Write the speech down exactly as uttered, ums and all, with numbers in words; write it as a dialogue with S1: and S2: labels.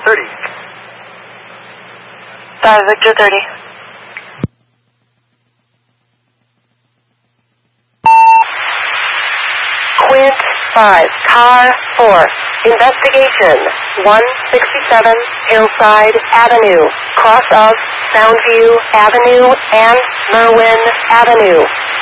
S1: thirty.
S2: five Victor thirty. Quint five, car four. Investigation one sixty-seven Hillside Avenue, cross of Soundview Avenue and Merwin Avenue.